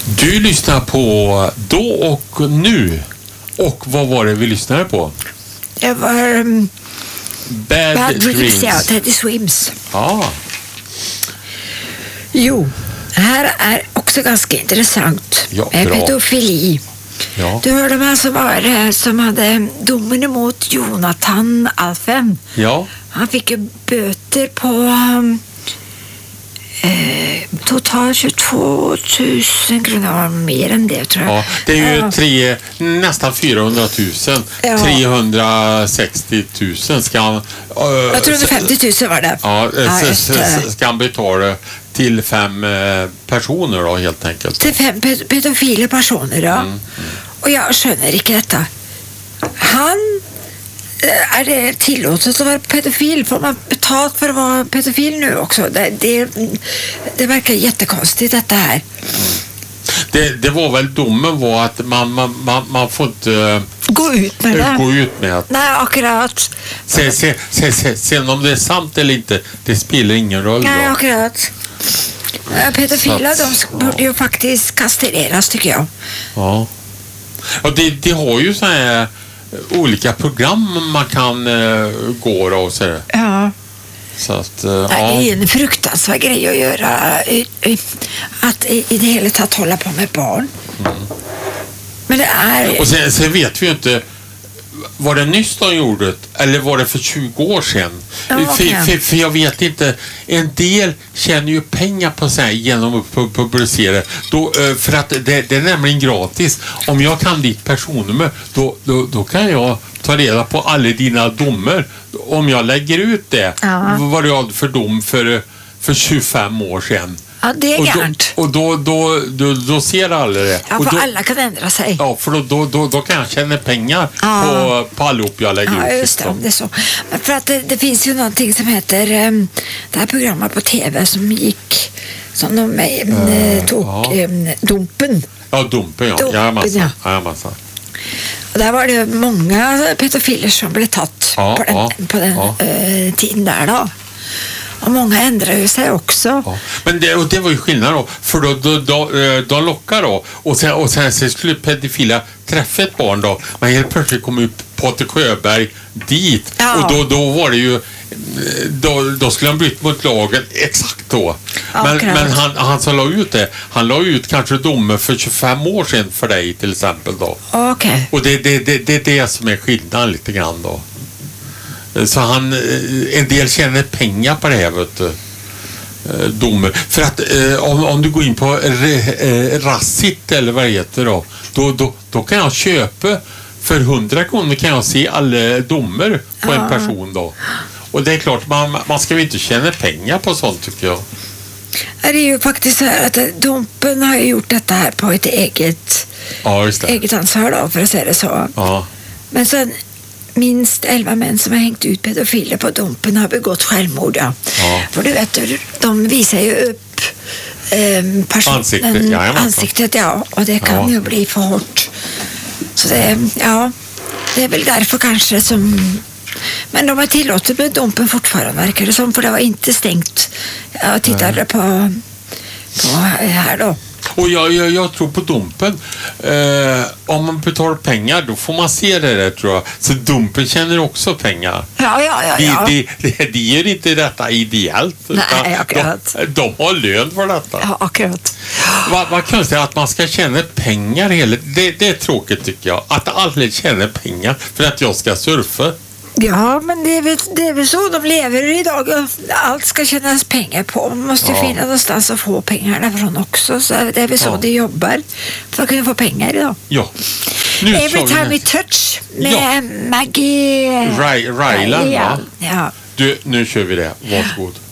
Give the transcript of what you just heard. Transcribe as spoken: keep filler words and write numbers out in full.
Du lyssnar på Då och nu. Och vad var det vi lyssnade på? Det var um, Bad, Bad Dreams, Dreams. ja, Teddy Swims. Ja. Jo, här är också ganska intressant. Ja, med bra. pedofili. Ja. Du hörde man som var det som hade domen emot Jonathan Alfen. Ja. Han fick ju böter på um, eh, totalt tjugotvå tusen kronor, mer än det tror jag. Ja, det är ju Ja. tre, nästan fyrahundratusen. Ja. trehundrasextio tusen ska han... Uh, Jag tror det femtio tusen var det. Ja, Ja, s- just s- det. s- ska han betala till fem eh, personer då helt enkelt. Till fem ped- pedofila personer, ja. Mm, Och jag skönner inte detta. Han, eh, är det tillåtet att vara pedofil? Får man betalt för att vara pedofil nu också? Det, det, det verkar jättekonstigt detta här. Det, det var väl domen var att man, man, man, man får inte uh, Gå ut med det. gå ut med att Nej, akkurat. se, se, se, se, sen om det är sant eller inte, det spelar ingen roll Nej, då. akkurat. Eh, Pedofila, Så de att, sk- borde ju faktiskt kastreras, tycker jag. Ja. Och det, det har ju så här olika program man kan uh, gå då och så. Ja. Så att, uh, Det är ja. en fruktansvärd grej att göra, eh, eh, att i i det hela tatt hålla på med barn. Mm. Men det är... Och sen, sen vet vi ju inte, var det nyss de gjorde det, eller var det för tjugo år sedan? Ja, för, okej. för, för jag vet inte, en del tjänar ju pengar på sig genom att pu- publicera. Då, eh, för att det, det är nämligen gratis. Om jag kan ditt personnummer, då, då, då kan jag ta reda på alla dina domar. Om jag lägger ut det, Ja. vad jag hade för dom för, för tjugofem år sedan. Ja, det är Och gärnt. då, och då, då, då, då ser alla det. Ja, och för då, alla kan ändra sig. Ja, för då, då, då, då kan jag tjäna pengar Ja. på, på allihop jag lägger Ja, ut. just det, liksom. det är så. Men för att det, det finns ju någonting som heter um, det här programmet på tv som gick som de uh, tog ja. um, Dumpen. Ja, Dumpen, ja. Dumpen, Jajamensan. ja. Jajamensan. Och där var det många pedofiler som blev tatt Ja, på den, ja, på den ja. eh, tiden där då. Och många ändrar ju sig också. Ja. Men det, och det var ju skillnad då. För då, då, då, eh, de lockar då. Och sen, och sen så skulle pedofila träffa ett barn då. Men helt plötsligt kom ju Patrik Sjöberg dit. Ja. Och då, då var det ju... eh, Då, då skulle han bryta mot lagen exakt då. Ja, men klart. men han, han som la ut det, han la ut kanske domar för tjugofem år sedan för dig till exempel då. Okej. Och det är det, det, det, är det som är skillnaden lite grann då. Så han, en del tjänar pengar på det här, vet du. Domer. För att eh, om, om du går in på eh, Rassit eller vad det heter då, då, då, då kan jag köpa för hundra kronor kan jag se alla domer på Ja. en person då. Och det är klart, man, man ska ju inte tjäna pengar på sånt tycker jag. Det är ju faktiskt så här att eh, Dumpen har ju gjort detta här på ett eget, Ja, just det. eget ansvar då, för att säga det så. Ja. Men sen minst elva män som har hängt ut pedofiler på Dumpen har begått självmord. Ja. Ja. För du vet, de visar ju upp eh, personen, Ansiktet, jajamensan. ansiktet, ja, och det kan Ja. ju bli för hårt. Så det, ja, det är väl därför kanske som... Men de har tillåtit med Dumpen fortfarande, verkar det som, för det var inte stängt. Jag tittade på, på här då. Och jag, jag, jag tror på Dumpen. Eh, om man betalar pengar då får man se det där tror jag. Så Dumpen tjänar också pengar. Ja, ja, ja. De, ja. de, de, de gör inte detta ideellt. Nej, utan akkurat. De, de har lön för detta. Ja, akkurat. Vad, vad konstigt att man ska tjäna pengar hela, det, det är tråkigt tycker jag. Att alla tjänar pengar för att jag ska surfa. Ja, men det är, väl, det är väl så de lever idag. Allt ska tjänas pengar på. Man måste ju Ja. finna någonstans att få pengarna från också. Så det är väl så Ja. de jobbar för att kunna få pengar idag. Ja. Nu Every tar vi time we nästa. touch med Ja. Maggie Ry- Ryland, va? Ja. Du, nu kör vi det. Varsågod.